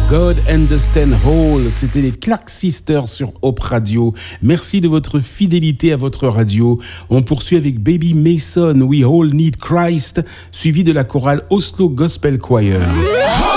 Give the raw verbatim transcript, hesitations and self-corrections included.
God Understand All, c'était les Clark Sisters sur Hope Radio. Merci de votre fidélité à votre radio. On poursuit avec Baby Mason, We All Need Christ, suivi de la chorale Oslo Gospel Choir.